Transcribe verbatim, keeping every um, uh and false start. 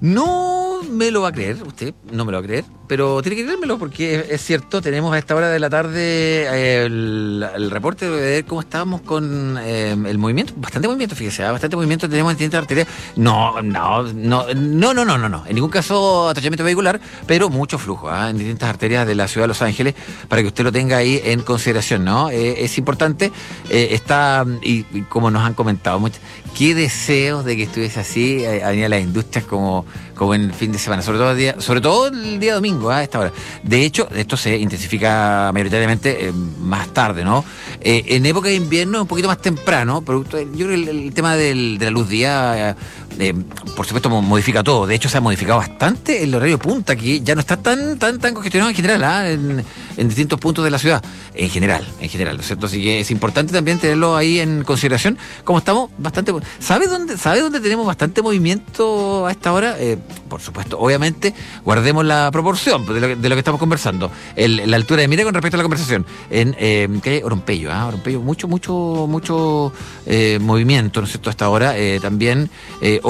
No me lo va a creer, usted no me lo va a creer, pero tiene que creérmelo porque es, es cierto, tenemos a esta hora de la tarde eh, el, el reporte de ver cómo estábamos con eh, el movimiento, bastante movimiento, fíjese, ¿eh? bastante movimiento tenemos en distintas arterias. No, no, no, no, no, no, no, no, en ningún caso atachamiento vehicular, pero mucho flujo ¿eh? en distintas arterias de la ciudad de Los Ángeles, para que usted lo tenga ahí en consideración, ¿no? Eh, es importante, eh, está, y, y como nos han comentado, mucho, qué deseos de que estuviese así, eh, Avenida Las Industrias como, como en el fin de semana, sobre todo el día, sobre todo el día domingo, ¿eh? a esta hora. De hecho, esto se intensifica mayoritariamente eh, más tarde, ¿no? Eh, en época de invierno, un poquito más temprano, producto, yo creo que el, el tema del, de la luz día, eh, eh, por supuesto, modifica todo. De hecho, se ha modificado bastante el horario punta, que ya no está tan tan tan congestionado en general, ¿eh? en, en distintos puntos de la ciudad, en general, en general, ¿no es cierto? Así que es importante también tenerlo ahí en consideración. Como estamos bastante... ¿Sabe dónde, ¿sabe dónde tenemos bastante movimiento a esta hora? Eh, por supuesto, obviamente, guardemos la proporción de lo que, de lo que estamos conversando. El, la altura de mira con respecto a la conversación. En eh, calle Orompello, ¿ah? Orompello, mucho, mucho, mucho eh, movimiento, ¿no es cierto? A esta hora. Eh, también, eh,